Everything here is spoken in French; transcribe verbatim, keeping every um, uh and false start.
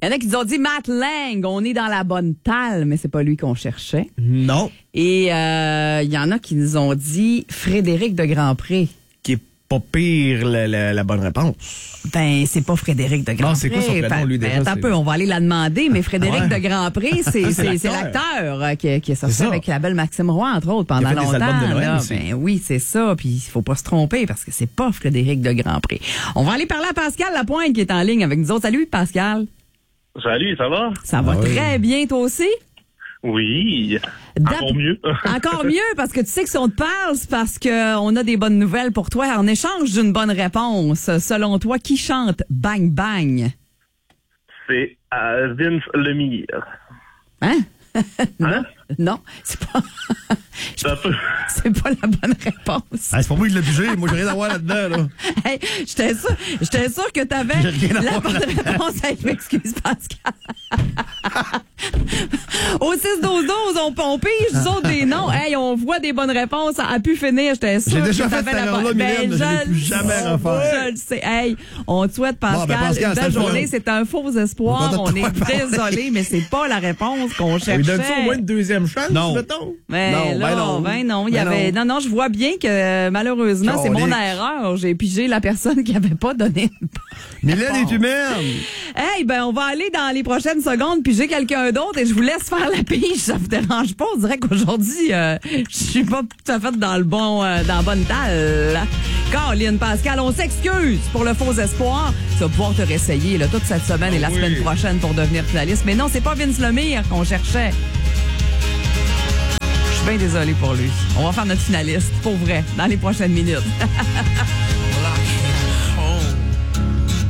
y en a qui nous ont dit Matt Lang, on est dans la bonne talle, mais c'est pas lui qu'on cherchait. Non. Et il euh, y en a qui nous ont dit Frédéric de Grandpré. Qui est pas pire la, la, la bonne réponse. Ben, c'est pas Frédéric de Grandpré. Non, c'est quoi son prénom, lui, déjà? Ben, attends un peu, on va aller la demander, mais Frédéric Ouais. de Grandpré, c'est, c'est, c'est l'acteur euh, qui, qui est sorti C'est ça. avec la belle Maxime Roy, entre autres, pendant Il a fait des longtemps. albums de Noël là. aussi. Ben oui, c'est ça, puis il faut pas se tromper, parce que c'est pas Frédéric de Grandpré. On va aller parler à Pascal Lapointe, qui est en ligne avec nous autres. Salut, Pascal. Salut, ça va? Ça va Ah oui. très bien, toi aussi? Oui. D'ab- Encore mieux. Encore mieux, parce que tu sais que si on te parle, c'est parce qu'on a des bonnes nouvelles pour toi en échange d'une bonne réponse. Selon toi, qui chante Bang Bang? C'est euh, Vince Lemire. Hein? non, Hein? non, c'est pas... C'est un peu... c'est pas la bonne réponse. Ah, c'est pas moi qui l'ai pigé. Moi, j'ai rien à voir là-dedans, là. Hey, j'étais sûr, j'étais sûr que t'avais J'ai rien à la voir bonne là-dedans. réponse. Hey, je m'excuse, Pascal. Au six douze douze, on, on pige, nous autres, des noms. Hey, on voit des bonnes réponses. À pu finir, j'étais sûr J'ai déjà que fait t'avais cette la erreur-là, bonne- Mylène, Ben, je l'ai le plus jamais sais, refaire. Je le sais. Hey, on te souhaite, Pascal, Bon, ben, Pascal, une ça belle le fait. journée. C'est un faux espoir. On On compte est pas pareil. désolé, mais c'est pas la réponse qu'on cherchait. Il donne-tu au moins une deuxième chance, Non. mettons? Mais Non, là, ben non. ben non, il y Ben avait, non, non, je vois bien que malheureusement, c'est mon Colique. erreur. J'ai pigé la personne qui avait pas donné. Mylène est humaine. Hey, ben, on va aller dans les prochaines secondes piger quelqu'un d'autre et je vous laisse faire la pige. Ça vous dérange pas? On dirait qu'aujourd'hui, euh, je suis pas tout à fait dans le bon, euh, dans la bonne dalle. Caroline, Pascal, on s'excuse pour le faux espoir. Tu vas pouvoir te réessayer, là, toute cette semaine et la oui. semaine prochaine pour devenir finaliste. Mais non, c'est pas Vince Lemire qu'on cherchait. Je suis bien désolée pour lui. On va faire notre finaliste, pour vrai, dans les prochaines minutes.